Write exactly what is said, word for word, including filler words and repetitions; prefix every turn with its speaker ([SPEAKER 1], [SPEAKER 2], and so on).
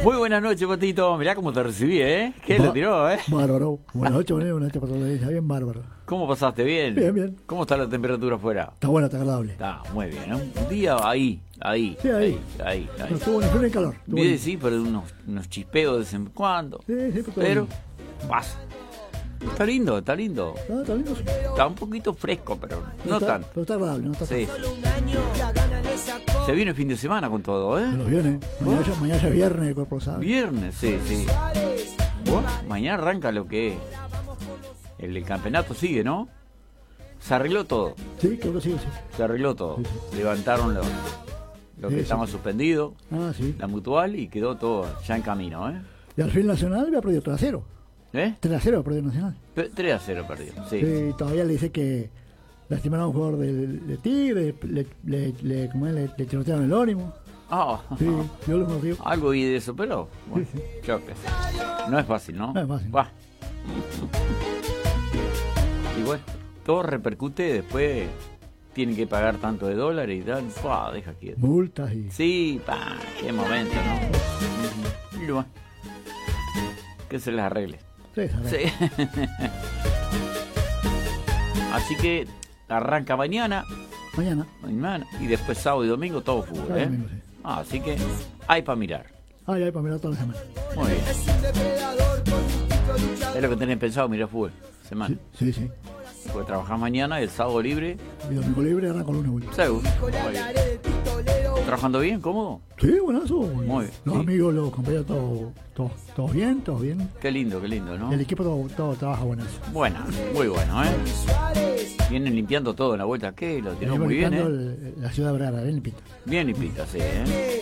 [SPEAKER 1] Muy buenas noches, Patito. Mirá cómo te recibí, ¿eh? ¿Qué
[SPEAKER 2] Ba-
[SPEAKER 1] lo tiró, eh?
[SPEAKER 2] Bárbaro. Buenas noches, buenas noches para todos. Está bien bárbaro.
[SPEAKER 1] ¿Cómo pasaste? ¿Bien?
[SPEAKER 2] Bien, bien.
[SPEAKER 1] ¿Cómo está la temperatura afuera?
[SPEAKER 2] Está bueno, está agradable.
[SPEAKER 1] Está muy bien, ¿no? Un día ahí, ahí.
[SPEAKER 2] Sí, ahí.
[SPEAKER 1] Ahí, ahí.
[SPEAKER 2] No estuvo ni frío ni calor. Estuvo
[SPEAKER 1] Bien,
[SPEAKER 2] bien.
[SPEAKER 1] sí, pero unos, unos chispeos de vez en cuando.
[SPEAKER 2] Sí, sí, pero,
[SPEAKER 1] Pero pasa. Está lindo, está lindo.
[SPEAKER 2] Ah, está lindo, sí.
[SPEAKER 1] Está un poquito fresco, pero no
[SPEAKER 2] está,
[SPEAKER 1] tanto.
[SPEAKER 2] Pero está agradable, no está
[SPEAKER 1] Sí.
[SPEAKER 2] tanto.
[SPEAKER 1] Se viene el fin de semana con todo,
[SPEAKER 2] Se
[SPEAKER 1] ¿eh?
[SPEAKER 2] nos viene. Mañana, ya, mañana ya es viernes, el cuerpo sabe.
[SPEAKER 1] Viernes, sí, sí. Bueno, mañana arranca lo que es. El, el campeonato sigue, ¿no? Se arregló todo.
[SPEAKER 2] Sí, creo que sí, sí.
[SPEAKER 1] Se arregló todo.
[SPEAKER 2] Sí,
[SPEAKER 1] Levantaron lo, lo que
[SPEAKER 2] Sí,
[SPEAKER 1] estaba
[SPEAKER 2] sí.
[SPEAKER 1] suspendido,
[SPEAKER 2] Ah, sí.
[SPEAKER 1] la mutual, y quedó todo ya en camino, ¿eh?
[SPEAKER 2] Y al fin Nacional había perdido tres a cero.
[SPEAKER 1] ¿Eh?
[SPEAKER 2] tres a cero ha perdido Nacional.
[SPEAKER 1] Pe- tres a cero perdió, sí.
[SPEAKER 2] Sí, todavía le dice que lastimaron a un jugador de, de Tigre, le, le, le, ¿cómo es? le, le tirotearon el ónimo.
[SPEAKER 1] Ah,
[SPEAKER 2] Sí, yo lo movió.
[SPEAKER 1] algo vi de eso, pero bueno,
[SPEAKER 2] Sí,
[SPEAKER 1] yo qué sé. No es fácil, ¿no?
[SPEAKER 2] No es fácil.
[SPEAKER 1] Buah. Y bueno, todo repercute, después tienen que pagar tanto de dólares y tal. Buah, deja quieto.
[SPEAKER 2] Multas y...
[SPEAKER 1] Sí, pa, qué momento, ¿no? Y bueno, que se les arregle.
[SPEAKER 2] Sí, sabe.
[SPEAKER 1] Sí. Así que arranca mañana,
[SPEAKER 2] Mañana.
[SPEAKER 1] mañana y después sábado y domingo todo fútbol,
[SPEAKER 2] Sábado y
[SPEAKER 1] ¿eh?
[SPEAKER 2] domingo, sí.
[SPEAKER 1] Ah, así que hay para mirar.
[SPEAKER 2] Ah, ya hay para mirar toda la semana.
[SPEAKER 1] Muy bien. Es lo que tenés pensado, mirar fútbol, semana.
[SPEAKER 2] Sí, sí, sí.
[SPEAKER 1] Porque trabajás mañana y el sábado libre,
[SPEAKER 2] Y domingo libre, arranco el lunes vuelta.
[SPEAKER 1] seguro. Muy bien. ¿Trabajando bien, cómodo?
[SPEAKER 2] Sí, bueno, eso.
[SPEAKER 1] Muy bien,
[SPEAKER 2] Los
[SPEAKER 1] sí.
[SPEAKER 2] amigos, los compañeros, todo, todo, todo bien, todo bien.
[SPEAKER 1] Qué lindo, qué lindo, ¿no?
[SPEAKER 2] El equipo todo, todo trabaja bueno.
[SPEAKER 1] Buena, muy bueno, ¿eh? Vienen limpiando todo en la vuelta. ¿Qué? Lo tiró
[SPEAKER 2] Venimos
[SPEAKER 1] muy bien,
[SPEAKER 2] limpiando
[SPEAKER 1] ¿eh?
[SPEAKER 2] el- la ciudad de Vergara, bien limpita.
[SPEAKER 1] Bien limpita, sí, ¿eh?